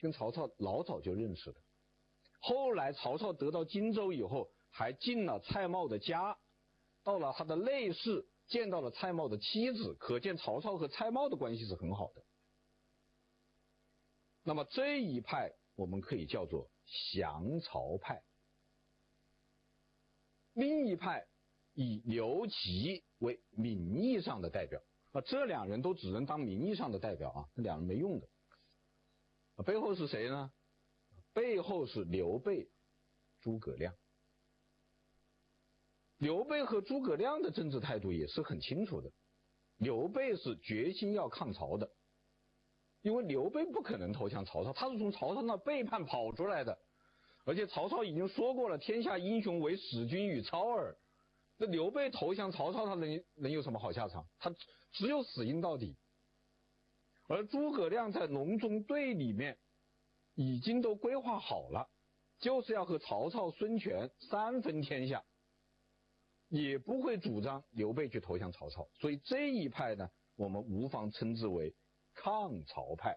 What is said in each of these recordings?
跟曹操老早就认识的。后来曹操得到荆州以后，还进了蔡瑁的家，到了他的内室，见到了蔡瑁的妻子，可见曹操和蔡瑁的关系是很好的。那么这一派我们可以叫做降曹派。另一派以刘琦为名义上的代表，这两人都只能当名义上的代表啊，这两人没用的。背后是谁呢？背后是刘备、诸葛亮。刘备和诸葛亮的政治态度也是很清楚的。刘备是决心要抗曹的，因为刘备不可能投降曹操，他是从曹操那背叛跑出来的，而且曹操已经说过了，天下英雄唯使君与操耳。那刘备投降曹操，他能有什么好下场？他只有死硬到底。而诸葛亮在隆中对里面已经都规划好了，就是要和曹操、孙权三分天下，也不会主张刘备去投降曹操。所以这一派呢，我们无妨称之为抗曹派。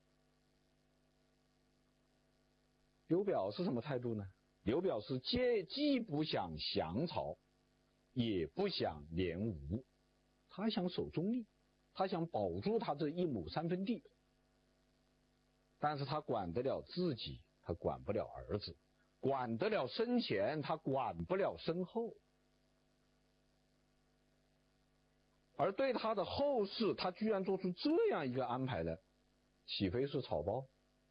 刘表是什么态度呢？刘表是既不想降曹，也不想联吴，他想守中立，他想保住他这1亩3分地，但是他管得了自己，他管不了儿子，管得了身前，他管不了身后。而对他的后事，他居然做出这样一个安排呢，岂非是草包？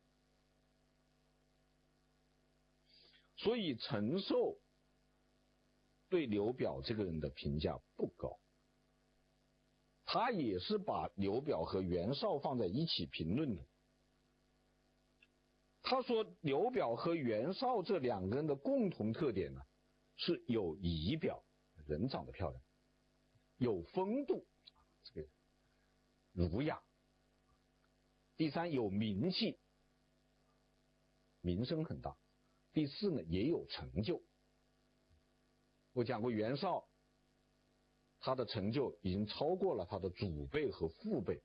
所以陈寿对刘表这个人的评价不高，他也是把刘表和袁绍放在一起评论的。他说刘表和袁绍这两个人的共同特点呢，是有仪表，人长得漂亮，有风度，这个儒雅。第三，有名气，名声很大。第四呢，也有成就。我讲过袁绍，他的成就已经超过了他的祖辈和父辈。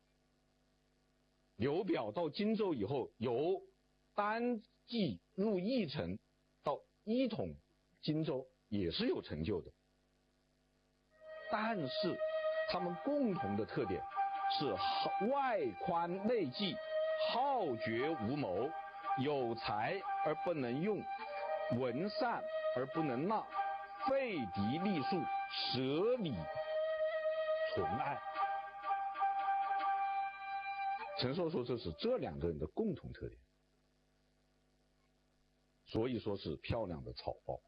刘表到荆州以后，由单骑入翼城到一统荆州，也是有成就的。但是他们共同的特点是外宽内忌，好决无谋，有才而不能用，闻善而不能纳，废嫡立庶，舍礼存爱。陈寿说这是这两个人的共同特点，所以说是漂亮的草包。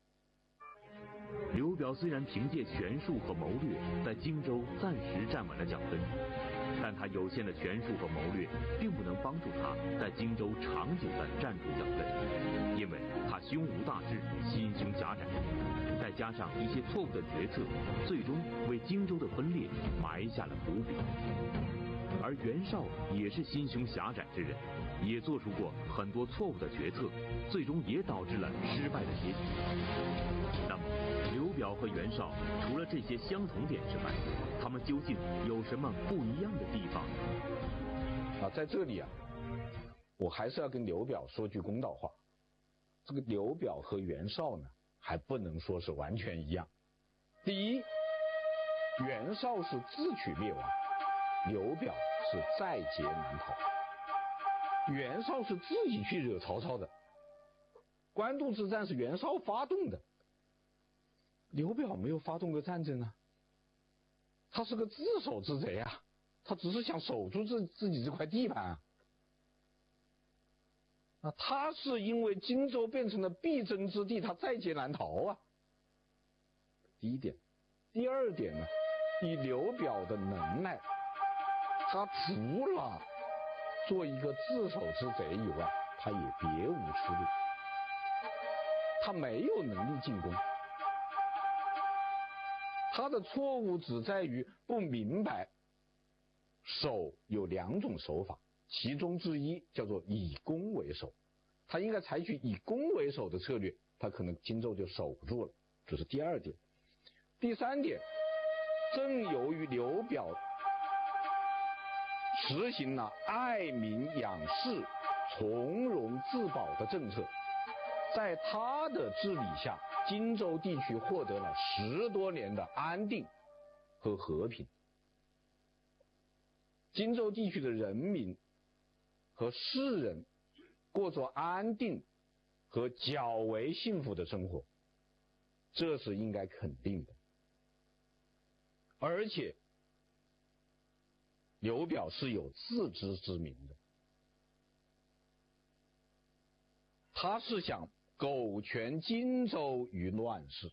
刘表虽然凭借权术和谋略在荆州暂时站稳了脚跟，但他有限的权术和谋略并不能帮助他在荆州长久地站住脚跟，因为他胸无大志，心胸狭窄，再加上一些错误的决策，最终为荆州的分裂埋下了伏笔。而袁绍也是心胸狭窄之人，也做出过很多错误的决策，最终也导致了失败的结局。那么刘表和袁绍除了这些相同点之外，他们究竟有什么不一样的地方呢？ 在这里啊，我还是要跟刘表说句公道话，这个刘表和袁绍呢，还不能说是完全一样。第一，袁绍是自取灭亡，刘表是在劫难逃。袁绍是自己去惹曹操的，官渡之战是袁绍发动的，刘表没有发动过战争啊，他是个自守之贼啊，他只是想守住自己这块地盘啊。他是因为荆州变成了必争之地，他在劫难逃啊。第一点。第二点呢，以刘表的能耐，他除了做一个自守之贼以外，他也别无出路，他没有能力进攻。他的错误只在于不明白守有两种手法，其中之一叫做以攻为守，他应该采取以攻为守的策略，他可能荆州就守不住了。这是第二点。第三点，正由于刘表实行了爱民养士、 从容自保的政策，在他的治理下，荆州地区获得了10多年的安定和和平。荆州地区的人民和士人过着安定和较为幸福的生活，这是应该肯定的。而且刘表是有自知之明的，他是想苟全荆州于乱世。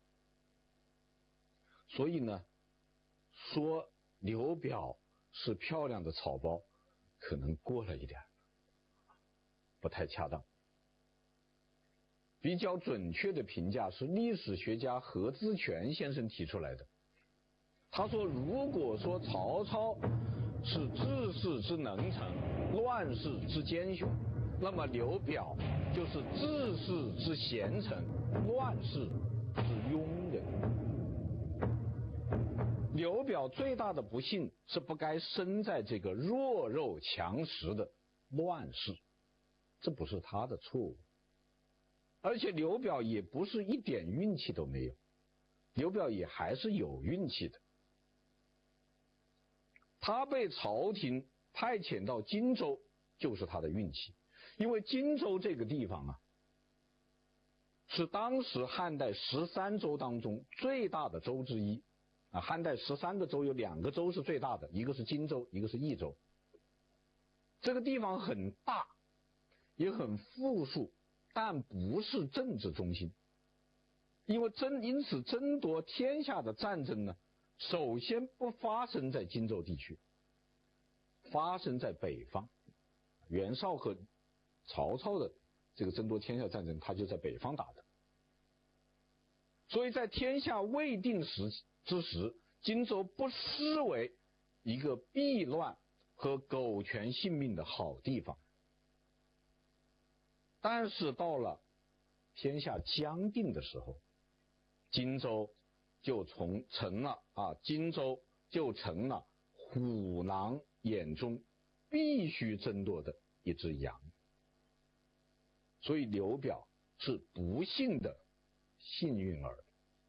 所以呢，说刘表是漂亮的草包，可能过了一点，不太恰当。比较准确的评价是历史学家何资全先生提出来的。他说，如果说曹操是治世之能臣，乱世之奸雄，那么刘表就是治世之贤臣，乱世之庸人。刘表最大的不幸是不该生在这个弱肉强食的乱世，这不是他的错误。而且刘表也不是一点运气都没有，刘表也还是有运气的。他被朝廷派遣到荆州就是他的运气，因为荆州这个地方啊，是当时汉代13州当中最大的州之一。汉代13个州有2个州是最大的，一个是荆州，一个是益州。这个地方很大，也很富庶，但不是政治中心。因此争夺天下的战争呢，首先不发生在荆州地区，发生在北方。袁绍和曹操的这个争夺天下战争，他就在北方打的。所以在天下未定之时，荆州不失为一个避乱和苟全性命的好地方。但是到了天下将定的时候，荆州就成了虎狼眼中必须争夺的一只羊。所以刘表是不幸的幸运儿。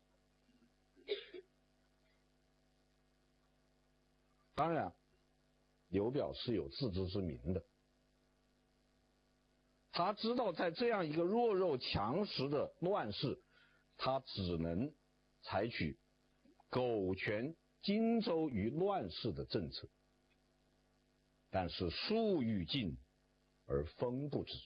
当然刘表是有自知之明的，他知道在这样一个弱肉强食的乱世，他只能采取苟全荆州于乱世的政策。但是树欲静而风不止，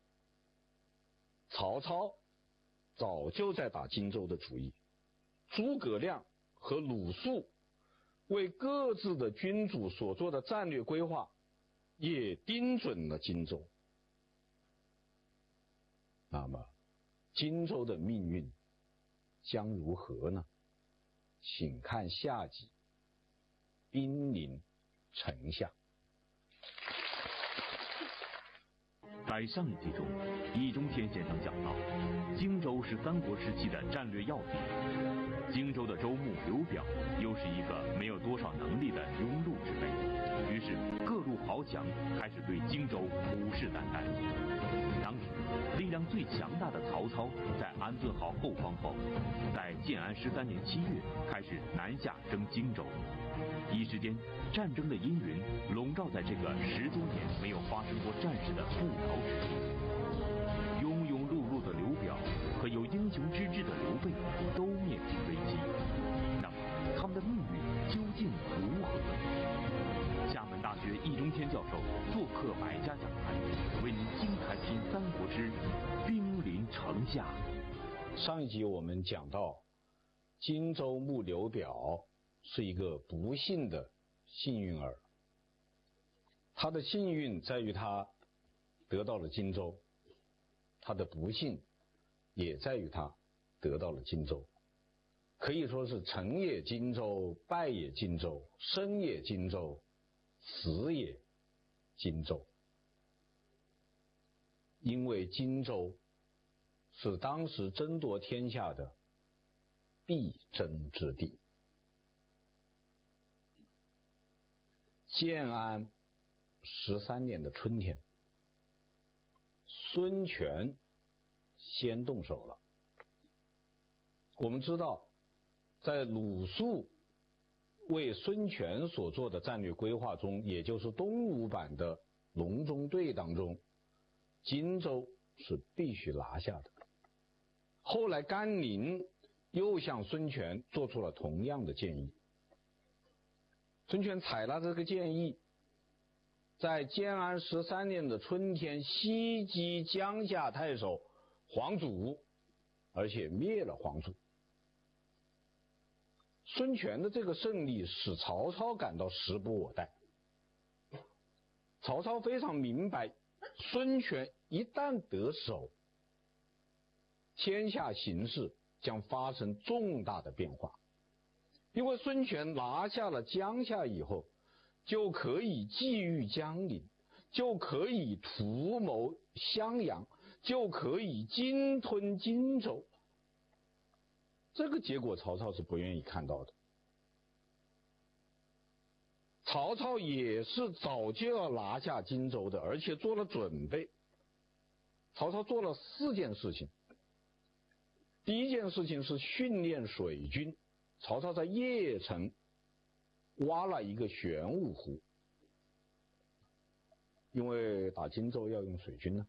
曹操早就在打荆州的主意，诸葛亮和鲁肃为各自的君主所做的战略规划也盯准了荆州。那么荆州的命运将如何呢？请看下集兵临城下。 在上一集中，易中天先生讲到，荆州是三国时期的战略要地，荆州的州牧刘表又是一个没有多少能力的庸碌之辈，于是各路豪强开始对荆州虎视眈眈。当时力量最强大的曹操在安顿好后方后，在建安13年7月开始南下征荆州。一时间，战争的阴云笼罩在这个10多年没有发生过战事的不毛之地。庸庸碌碌的刘表和有英雄之志的刘备都面临危机，那么他们的命运究竟如何？厦门大学易中天教授做客百家讲坛，为您精彩评三国之兵临城下。 上一集我们讲到，荆州牧刘表是一个不幸的幸运儿，他的幸运在于他得到了荆州，他的不幸也在于他得到了荆州。可以说是成也荆州，败也荆州，生也荆州，死也荆州。因为荆州是当时争夺天下的必争之地。建安13年的春天， 孙权先动手了。我们知道，在鲁肃为孙权所做的战略规划中，也就是东吴版的隆中对当中，荆州是必须拿下的。后来甘宁又向孙权做出了同样的建议，孙权采纳这个建议，在建安13年的春天袭击江夏太守黄祖，而且灭了黄祖。孙权的这个胜利使曹操感到时不我待。曹操非常明白，孙权一旦得手，天下形势将发生重大的变化。因为孙权拿下了江夏以后，就可以觊觎江陵，就可以图谋襄阳，就可以鲸吞荆州。这个结果曹操是不愿意看到的。曹操也是早就要拿下荆州的，而且做了准备。曹操做了4件事情。第一件事情是训练水军。曹操在邺城挖了一个玄武湖，因为打荆州要用水军呢。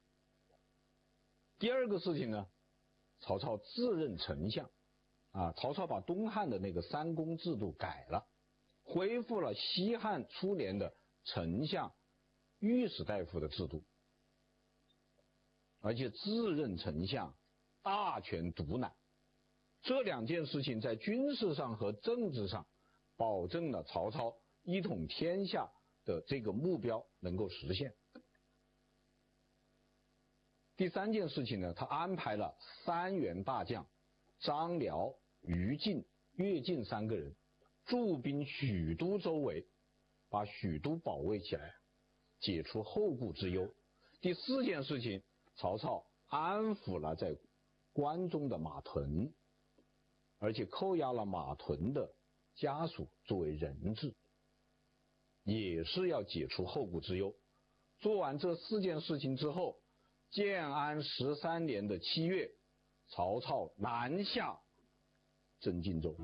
第二个事情呢，曹操自任丞相。曹操把东汉的那个3公制度改了，恢复了西汉初年的丞相、御史大夫的制度，而且自任丞相，大权独揽。这2件事情在军事上和政治上保证了曹操一统天下的这个目标能够实现。第3件事情呢，他安排了3员大将张辽、于禁、乐进3个人驻兵许都周围，把许都保卫起来，解除后顾之忧。第4件事情，曹操安抚了在关中的马屯，而且扣押了马屯的家属作为人质，也是要解除后顾之忧。做完这4件事情之后，建安13年的7月，曹操南下征荆州。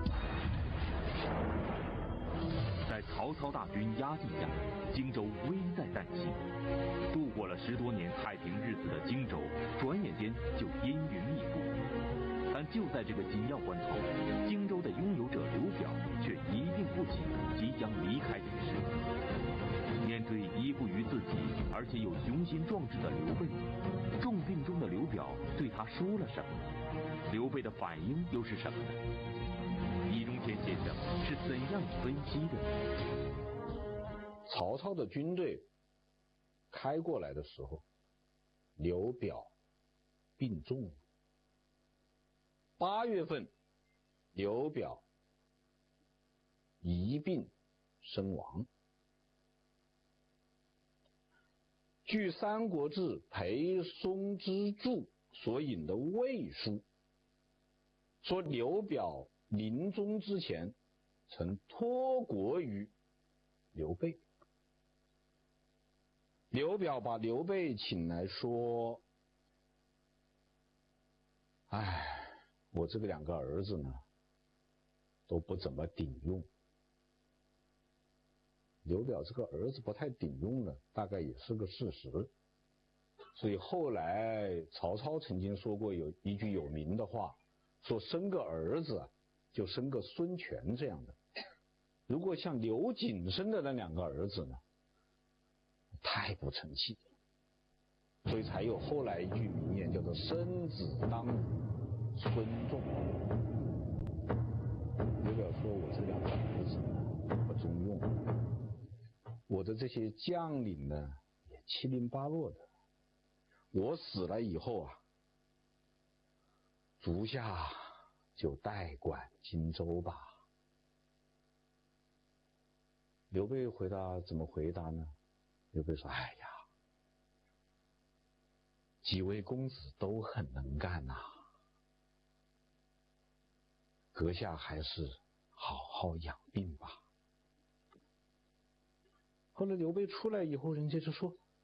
在曹操大军压境下，荆州危在旦夕。度过了10多年太平日子的荆州，转眼间就阴云密布。但就在这个紧要关头，荆州的拥有者刘表却一病不起，即将离开人世。面对依附于自己而且有雄心壮志的刘备，重病中的刘表对他说了什么？刘备的反应又是什么呢？易中天先生是怎样分析的？ 曹操的军队开过来的时候，刘表病重了。8月份，刘表一病身亡。据《三国志·裴松之注》所引的魏书说，刘表临终之前曾托国于刘备。刘表把刘备请来说：“我这个2个儿子呢，都不怎么顶用。”刘表这个儿子不太顶用了，大概也是个事实。所以后来曹操曾经说过有一句有名的话，说生个儿子就生个孙权这样的。如果像刘瑾生的那2个儿子呢，太不成器，所以才有后来一句名言，叫做生子当母孙仲。刘表说：“我这2个儿子不中用，我的这些将领呢也七零八落的，我死了以后足下就代管荆州吧。”刘备回答怎么回答呢？刘备说：“几位公子都很能干呐，阁下还是好好养病吧。”后来刘备出来以后，人家就说：“